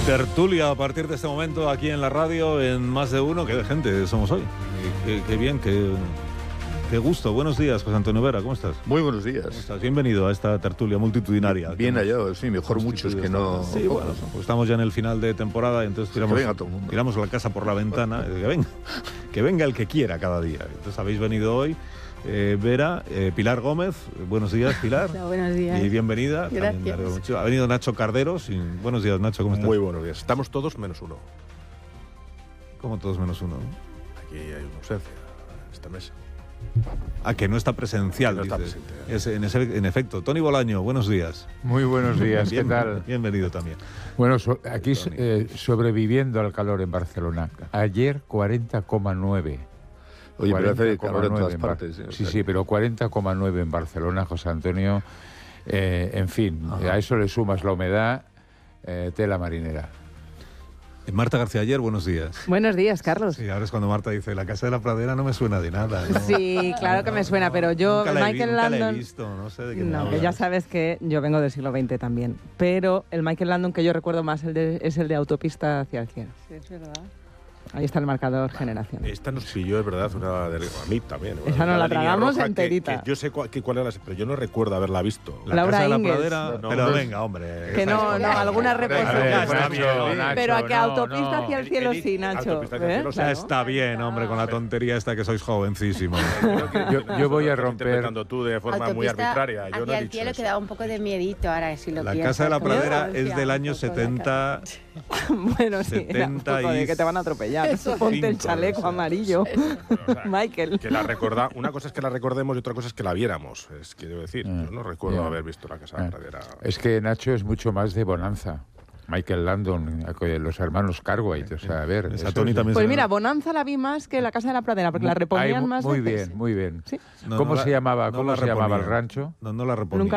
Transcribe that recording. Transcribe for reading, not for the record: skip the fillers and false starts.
Tertulia a partir de este momento aquí en la radio en Más de Uno. Qué de gente somos hoy. Qué bien, qué gusto. Buenos días, José Antonio Vera, ¿cómo estás? Muy buenos días. ¿Cómo estás? Bienvenido a esta tertulia multitudinaria. Bien hallado, sí, mejor muchos que no. Sí, bueno, pues estamos ya en el final de temporada y entonces tiramos la casa por la ventana. Que venga el que quiera cada día. Entonces habéis venido hoy. Vera, Pilar Gómez, buenos días, Pilar. Hola, buenos días. Y bienvenida. Gracias. Ha venido Nacho Carderos. Buenos días, Nacho, ¿cómo estás? Muy buenos días. Estamos todos menos uno. ¿Cómo todos menos uno? Aquí hay una ausencia en esta mesa. Que no está presencial, no está presente. En efecto. Tony Bolaño, buenos días. Muy buenos días, ¿qué tal? Bienvenido también. Bueno, aquí sobreviviendo al calor en Barcelona. Ayer 40,9. Oye, pero hace calor en todas partes. Sí, pero 40,9 en Barcelona, José Antonio. En fin, a eso le sumas la humedad, tela marinera. Marta García Ayer, buenos días. Buenos días, Carlos. Sí, ahora es cuando Marta dice, la Casa de la Pradera no me suena de nada, ¿no? Sí, claro que me suena, pero yo, Michael Landon... Nunca la he visto, no sé de qué No, que ya sabes que yo vengo del siglo XX también, pero el Michael Landon que yo recuerdo más es el de Autopista hacia el cielo. Sí, es verdad. Ahí está el marcador generación. Esta nos pilló, es verdad, a mí también. Esa no la tragamos enterita. Que yo sé cuál era, pero yo no recuerdo haberla visto. La Laura Casa de la Ingalls. Pradera, No, pero no, venga, hombre. Que no, alguna reposición. Está bien, Pero a que Autopista hacia el cielo sí, Nacho. Autopista hacia el cielo, Ya está bien, hombre, con la tontería esta que sois jovencísimos. Yo voy a romper... Interpretando tú de forma muy arbitraria. Yo no he hacia el dicho cielo eso. que da un poco de miedito ahora, si lo La piensas. Casa de la Pradera ¿no? es del año 70... Bueno, sí, era un poco de que te van a atropellar. Ponte el chaleco amarillo. O sea, Michael. Una cosa es que la recordemos y otra cosa es que la viéramos. Es que debo decir, yo no recuerdo haber visto la Casa de la Pradera. Es que Nacho es mucho más de Bonanza. Michael Landon, los hermanos Cartwright, o sea, a ver... Esa Tony también Pues mira, Bonanza la vi más que la Casa de la Pradera, porque la reponían más muy veces. bien, muy bien. ¿Sí? ¿Cómo se llamaba el rancho? No la reponía.